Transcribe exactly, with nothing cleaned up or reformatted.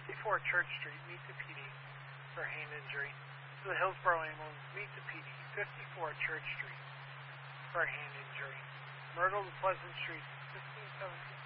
fifty-four Church Street, meet the P D for hand injury. To the Hillsborough Ambulance, meet the P D, fifty-four Church Street for hand injury. Myrtle to Pleasant Street, fifteen seventeen